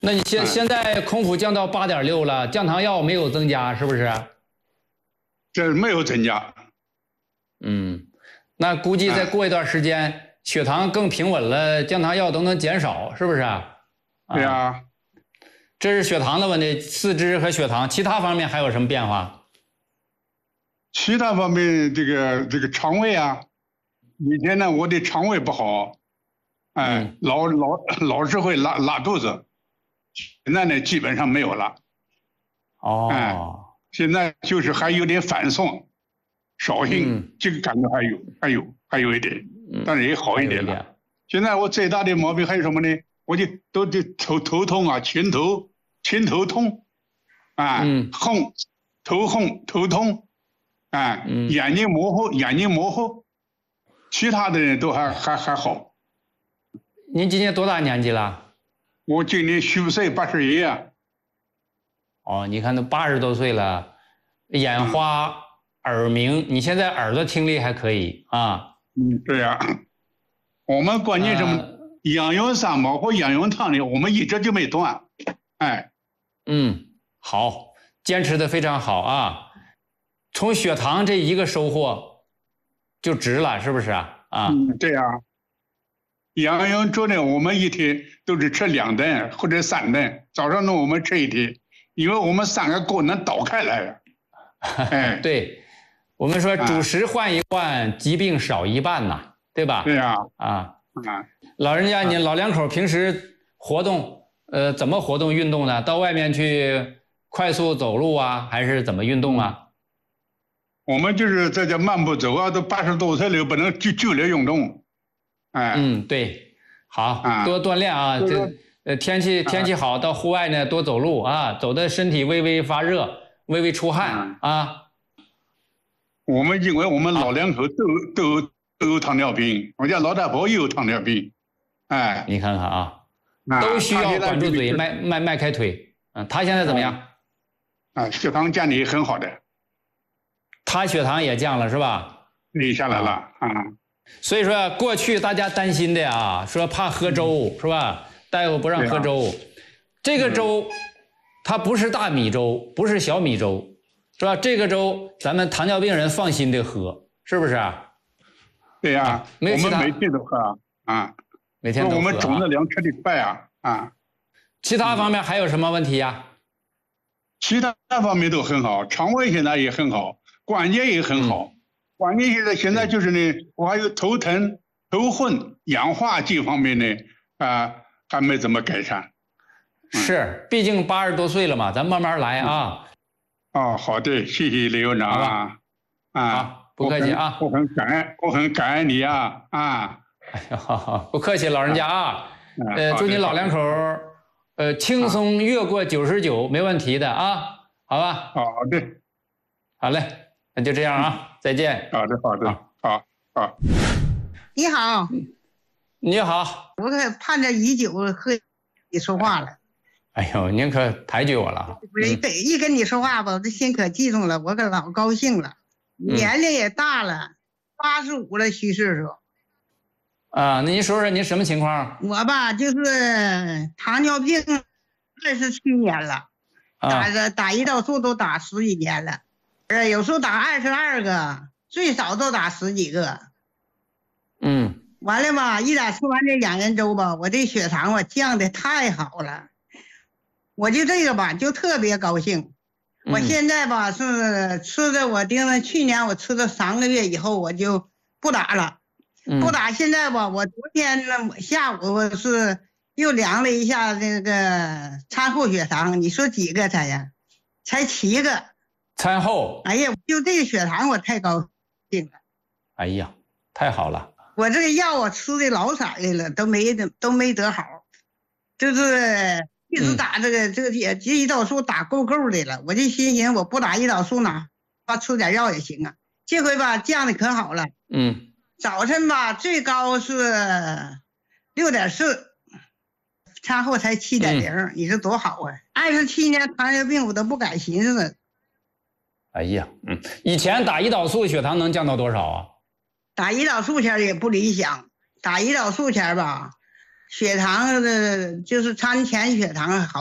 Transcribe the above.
那你现在空腹降到8.6了，降糖药没有增加，是不是？ 这没有增加。 那估计再过一段时间，血糖更平稳了，降糖药都能减少，是不是？ 对呀。 这是血糖的问题，四肢和血糖，其他方面还有什么变化？ 其他方面，这个肠胃啊，以前呢我的肠胃不好，老是会拉肚子，现在呢基本上没有了。现在就是还有点反酸，少性，这个感觉还有一点，但是也好一点了。现在我最大的毛病还有什么呢？我就都头痛啊，群头痛，头红头痛，眼睛模糊，其他的人都还好。 您今年多大年纪了？ 我今年虚岁81啊。 你看都80多岁了，眼花耳鸣，你现在耳朵听力还可以啊？ 对呀。我们关键什么？养元三宝和养元汤的，我们一直就没断。 好，坚持的非常好啊！从血糖这一个收获就值了，是不是啊？ 对呀。养元粥呢，我们一天都是吃2顿或者3顿，早上呢我们吃一天，因为我们3个锅能倒开来。 对，我们说主食换一换，疾病少一半呐，对吧？ 对呀。 老人家，你老两口平时活动，怎么活动运动呢？到外面去快速走路啊，还是怎么运动啊？ 我们就是在这慢步走啊，都80多岁了，不能剧烈运动。 对，好，多锻炼啊！天气好，到户外呢多走路啊，走的身体微微发热，微微出汗啊。 我们因为我们老两口都有糖尿病，我家老大伯也有糖尿病。 你看看啊，都需要管住嘴，迈开腿。他现在怎么样？ 血糖降的也很好的。 他血糖也降了是吧？ 也下来了。 所以说过去大家担心的啊，说怕喝粥是吧？大夫不让喝粥，这个粥它不是大米粥，不是小米粥，是吧？这个粥咱们糖尿病人放心的喝，是不是啊？ 对呀，我们每天都喝每天都喝。 我们总的量吃的快其他方面还有什么问题呀？ 其他方面都很好，肠胃现在也很好，关节也很好。关键现在就是呢，我还有头疼、头昏、氧化这方面呢，还没怎么改善。 是，毕竟80多岁了嘛，咱慢慢来啊。 好的，谢谢李院长好，不客气啊。 我很感恩你啊。 好，不客气，老人家啊。祝你老两口轻松越过99，没问题的啊，好吧？ 好的， 好嘞，那就这样啊。再见。 好的，好。 你好， 你好， 我可盼着已久和你说话了。 哎呦，您可抬举我了。 一跟你说话吧，我这心可激动了，我可老高兴了。年龄也大了，85了，虚岁数。 那您说说您什么情况？ 我吧，就是糖尿病27年了，打胰岛素都打10几年了。有时候打22个，最少都打10几个。完了吧，一打吃完这养元粥吧，我这血糖吧降的太好了，我就这个吧就特别高兴。我现在吧是吃的，我盯着去年我吃了3个月以后我就不打了，不打。现在吧，我昨天呢下午我是又量了一下这个餐后血糖，你说几个才呀？才7个。 餐后， 哎呀，就这个血糖我太高兴了。 哎呀，太好了！ 我这个药我吃的老色的了，都没得好，就是一直打这个胰岛素打够的了。我就心寻我不打胰岛素呢，吃点药也行啊。这回吧降的可好了。早晨吧最高是6.4，餐后才7.0，你说多好啊！27年糖尿病我都不敢寻思了。 哎呀，以前打胰岛素血糖能降到多少啊？ 打胰岛素前也不理想，打胰岛素前吧， 血糖的，就是餐前血糖好。